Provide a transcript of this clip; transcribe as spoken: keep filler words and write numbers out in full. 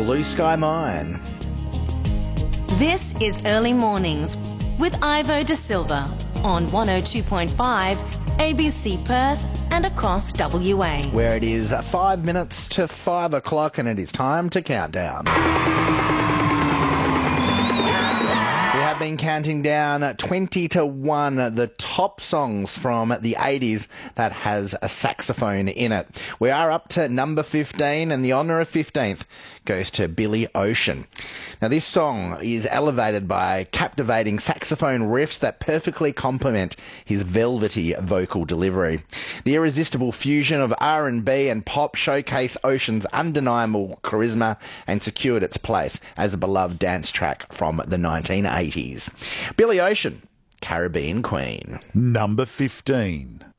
Blue Sky Mine. This is Early Mornings with Ivo De Silva on one oh two point five A B C Perth and across W A. Where it is five minutes to five o'clock and it is time to count down. We have been counting down twenty to one, the top songs from the eighties that has a saxophone in it. We are up to number fifteen, and the honour of fifteenth goes to Billy Ocean. Now, this song is elevated by captivating saxophone riffs that perfectly complement his velvety vocal delivery. The irresistible fusion of R and B and pop showcased Ocean's undeniable charisma and secured its place as a beloved dance track from the nineteen eighties. Billy Ocean, Caribbean Queen. Number fifteen.